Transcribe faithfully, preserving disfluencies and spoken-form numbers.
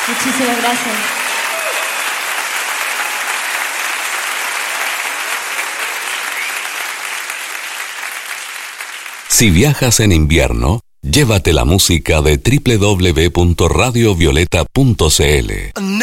Muchísimas gracias. Si viajas en invierno, llévate la música de doble u doble u doble u punto radio violeta punto c l.